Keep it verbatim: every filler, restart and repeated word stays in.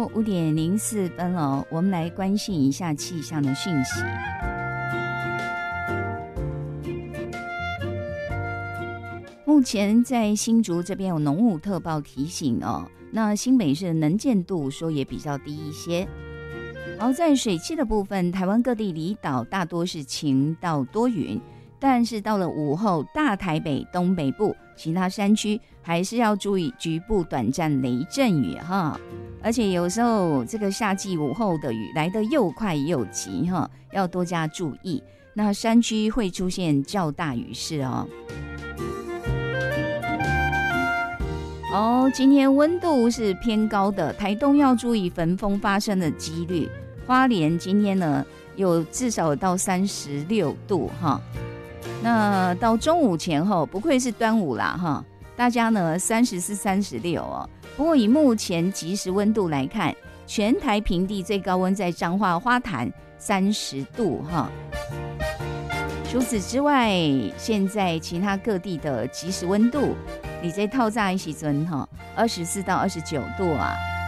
五点零四分了，我们来关心一下气象的讯息。目前在新竹这边有浓雾特报提醒哦，那新北市的能见度说也比较低一些。而在水汽的部分，台湾各地离岛大多是晴到多云，但是到了午后，大台北东北部其他山区还是要注意局部短暂雷阵雨哈。而且有时候这个夏季午后的雨来得又快又急哈，要多加注意。那山区会出现较大雨势哦。哦，今天温度是偏高的，台东要注意焚风发生的几率。花莲今天呢有至少到三十六度哈。那到中午前后，不愧是端午啦哈，大家呢三十四、三十六哦。不过以目前即时温度来看，全台平地最高温在彰化花坛三十度哈。除此之外，现在其他各地的即时温度，你在透早的时候哈，二十四到二十九度啊。